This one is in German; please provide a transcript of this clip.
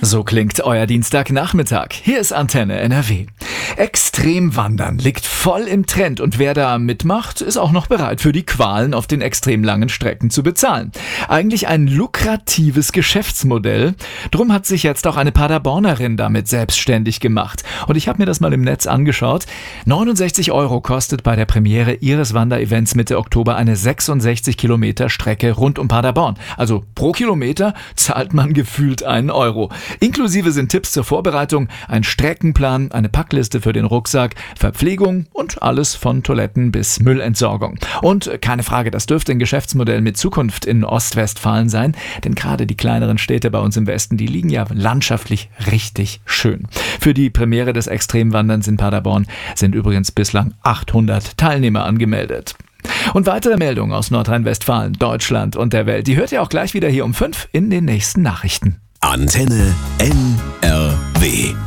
So klingt euer Dienstagnachmittag. Hier ist Antenne NRW. Extremwandern liegt voll im Trend und wer da mitmacht, ist auch noch bereit, für die Qualen auf den extrem langen Strecken zu bezahlen. Eigentlich ein lukratives Geschäftsmodell. Drum hat sich jetzt auch eine Paderbornerin damit selbstständig gemacht. Und ich habe mir das mal im Netz angeschaut. 69 € kostet bei der Premiere ihres Wanderevents Mitte Oktober eine 66 Kilometer Strecke rund um Paderborn. Also pro Kilometer zahlt man gefühlt 1 €. Inklusive sind Tipps zur Vorbereitung, ein Streckenplan, eine Packliste für den Rucksack, Verpflegung und alles von Toiletten bis Müllentsorgung. Und keine Frage, das dürfte ein Geschäftsmodell mit Zukunft in Ostwestfalen sein, denn gerade die kleineren Städte bei uns im Westen, die liegen ja landschaftlich richtig schön. Für die Premiere des Extremwanderns in Paderborn sind übrigens bislang 800 Teilnehmer angemeldet. Und weitere Meldungen aus Nordrhein-Westfalen, Deutschland und der Welt, die hört ihr auch gleich wieder hier um 5 in den nächsten Nachrichten. Antenne NRW.